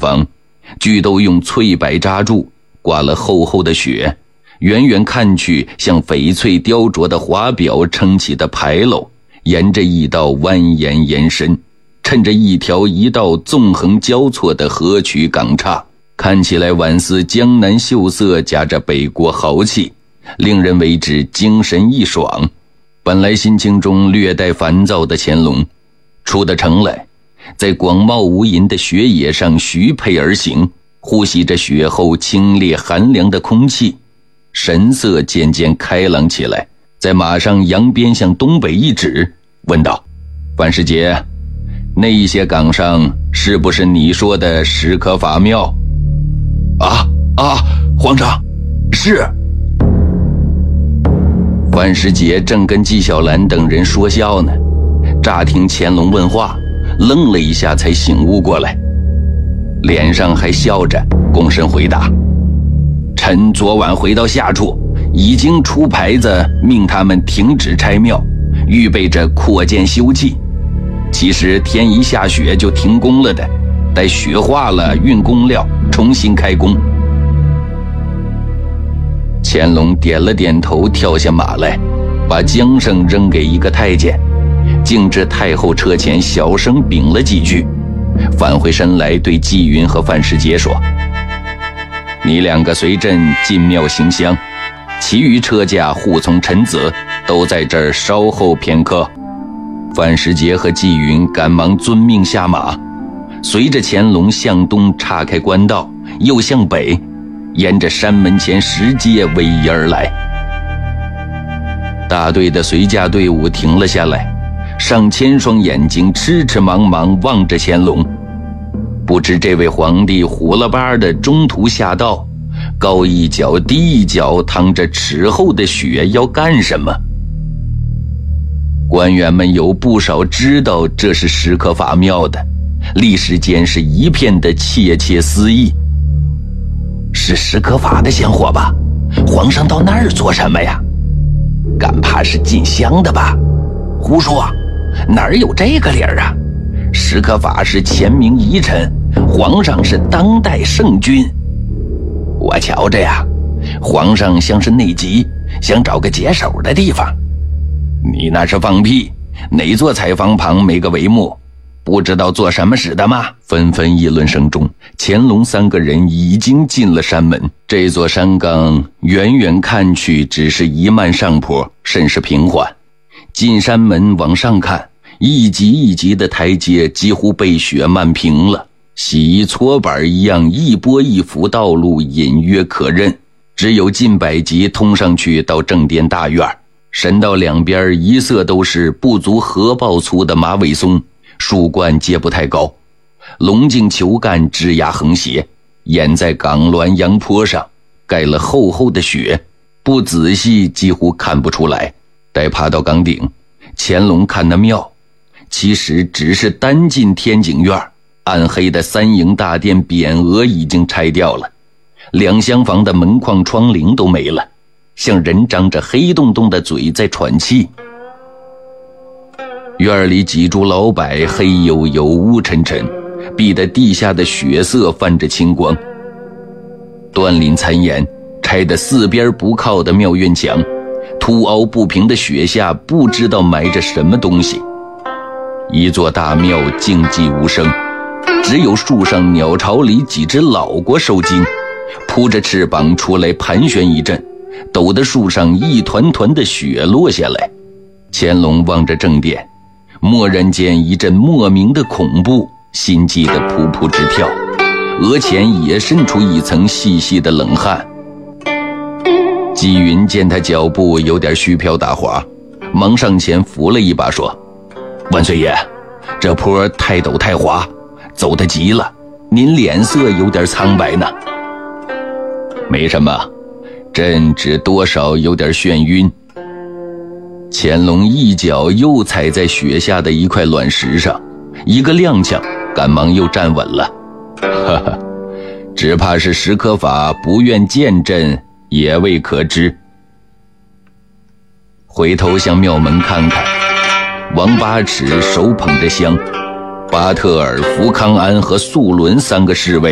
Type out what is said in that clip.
方，俱都用翠柏扎住，挂了厚厚的雪，远远看去像翡翠雕琢的华表撑起的牌楼，沿着驿道蜿蜒延伸，趁着一条一道纵横交错的河曲港岔，看起来宛似江南秀色夹着北国豪气，令人为之精神一爽。本来心情中略带烦躁的乾隆，出得城来，在广袤无垠的雪野上徐沛而行，呼吸着雪后清冽寒凉的空气，神色渐渐开朗起来，在马上扬鞭向东北一指，问道：范世杰，那一些岗上是不是你说的石刻法庙？ 皇上，是。 范世杰正跟纪晓岚等人说笑呢，乍听乾隆问话，愣了一下才醒悟过来，脸上还笑着，躬身回答：臣昨晚回到下处，已经出牌子命他们停止拆庙，预备着扩建修葺。其实天一下雪就停工了的，待雪化了运工料，重新开工。乾隆点了点头，跳下马来，把缰绳扔给一个太监，径至太后车前小声禀了几句，返回身来对纪云和范世杰说：你两个随朕进庙行香，其余车驾护从臣子都在这儿稍后片刻。范世杰和纪云赶忙遵命下马，随着乾隆向东岔开官道，又向北，沿着山门前石阶逶迤而来。大队的随驾队伍停了下来，上千双眼睛痴痴茫茫望着乾隆，不知这位皇帝虎了巴的中途下道，高一脚低一脚趟着尺厚的雪要干什么？官员们有不少知道这是石刻法庙的，历时间是一片的窃窃私议。 是石刻法的香火吧？皇上到那儿做什么呀？敢怕是进香的吧？胡说，哪儿有这个理儿啊？石刻法是前明遗臣，皇上是当代圣君。我瞧着呀，皇上像是内急，想找个解手的地方。你那是放屁，哪座采房旁没个帷幕？不知道做什么使的吗？ 纷纷议论声中，乾隆三个人已经进了山门。这座山岗远远看去只是一漫上坡，甚是平缓。进山门往上看，一级一级的台阶几乎被雪漫平了，洗衣搓板一样一波一幅道路隐约可认，只有近百级通上去到正殿大院。神道两边一色都是不足荷包粗的马尾松，树冠皆不太高，龙茎球干枝桠横斜，掩在岗峦阳坡上，盖了厚厚的雪，不仔细几乎看不出来。待爬到岗顶，乾隆看那庙，其实只是单进天井院，暗黑的三楹大殿匾额已经拆掉了，两厢房的门框窗棂都没了，像人张着黑洞洞的嘴在喘气。院里几株老柏黑黝黝乌沉沉，逼得地下的血色泛着青光。断林残垣，拆得四边不靠的庙院墙，凸凹不平的雪下不知道埋着什么东西。一座大庙静寂无声，只有树上鸟巢里几只老蝈受惊，扑着翅膀出来盘旋一阵，抖得树上一团团的雪落下来。乾隆望着正殿，蓦然间一阵莫名的恐怖，心悸得扑扑直跳，额前也渗出一层细细的冷汗。纪云见他脚步有点虚飘打滑，忙上前扶了一把说：万岁爷，这坡太陡太滑，走得急了，您脸色有点苍白呢。没什么，朕只多少有点眩晕。乾隆一脚又踩在雪下的一块卵石上，一个踉跄，赶忙又站稳了。哈哈，只怕是石刻法不愿见朕，也未可知。回头向庙门看看，王八尺手捧着香，巴特尔、福康安和素伦三个侍卫